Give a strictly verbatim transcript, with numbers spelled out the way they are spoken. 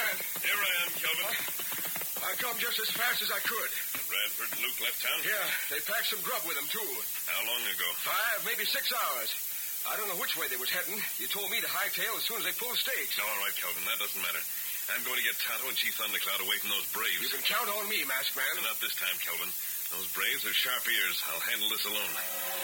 Man. Here I am, Kelvin. Uh, I come just as fast as I could. Bradford and Luke left town? Yeah, they packed some grub with them, too. How long ago? Five, maybe six hours. I don't know which way they was heading. You told me to hightail as soon as they pulled stakes. All right, Kelvin, that doesn't matter. I'm going to get Tonto and Chief Thundercloud away from those Braves. You can count on me, Masked Man. Not this time, Kelvin. Those Braves are sharp ears. I'll handle this alone.